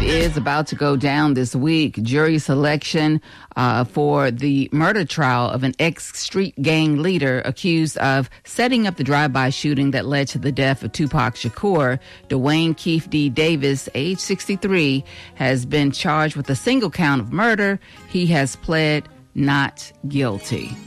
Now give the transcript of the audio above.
is about to go down this week. Jury selection for the murder trial of an ex-street gang leader accused of setting up the drive-by shooting that led to the death of Tupac Shakur. Dwayne Keefe D. Davis, age 63, has been charged with a single count of murder. He has pled not guilty.